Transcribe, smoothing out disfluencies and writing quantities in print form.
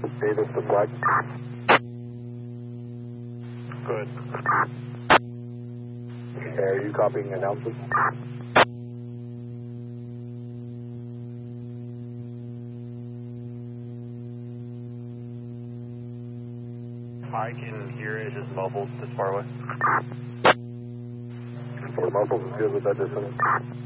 Davis to flag. Good. Okay, are you copying announcements? I can hear it, it's just muffled this far away. Okay, muffled is good with that distance.